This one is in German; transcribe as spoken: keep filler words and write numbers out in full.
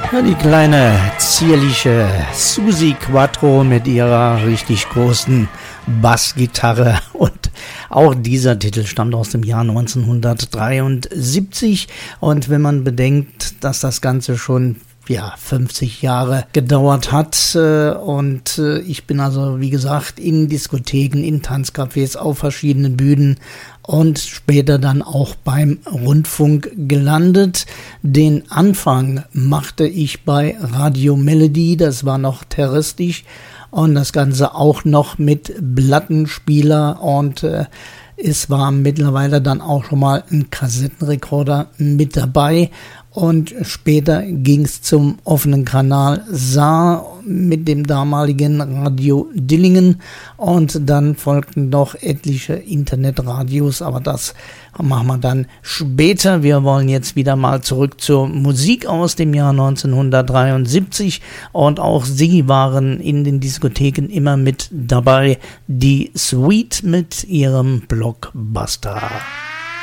Ja, die kleine, zierliche Susi Quattro mit ihrer richtig großen Bassgitarre. Und auch dieser Titel stammt aus dem Jahr neunzehnhundertdreiundsiebzig. Und wenn man bedenkt, dass das Ganze schon ja, fünfzig Jahre gedauert hat und ich bin also, wie gesagt, in Diskotheken, in Tanzcafés, auf verschiedenen Bühnen und später dann auch beim Rundfunk gelandet. Den Anfang machte ich bei Radio Melody, das war noch terrestrisch und das Ganze auch noch mit Plattenspieler und äh, es war mittlerweile dann auch schon mal ein Kassettenrekorder mit dabei. Und später ging es zum offenen Kanal Saar mit dem damaligen Radio Dillingen und dann folgten noch etliche Internetradios, aber das machen wir dann später. Wir wollen jetzt wieder mal zurück zur Musik aus dem Jahr neunzehnhundertdreiundsiebzig und auch sie waren in den Diskotheken immer mit dabei, die Sweet mit ihrem Blockbuster.